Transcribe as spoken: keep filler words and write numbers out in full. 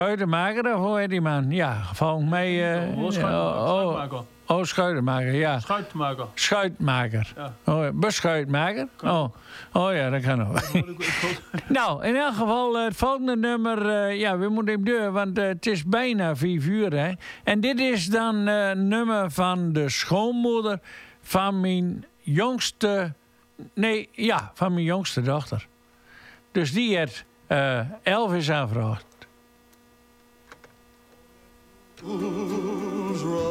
Schuitenmaker, of hoe heet die man? Ja, volgens mij... Uh, Oh, schuitenmaker. oh, oh, schuitenmaker, ja. Schuitmaker. Schuitmaker. Ja. Oh, beschuitmaker? Oh. oh ja, dat kan ook. Nou, in elk geval, uh, het volgende nummer... Uh, ja, we moeten hem deur, want uh, het is bijna vier uur, hè. En dit is dan uh, een nummer van de schoonmoeder van mijn jongste... Nee, ja, van mijn jongste dochter. Dus die heeft uh, Elvis aangevraagd. Who's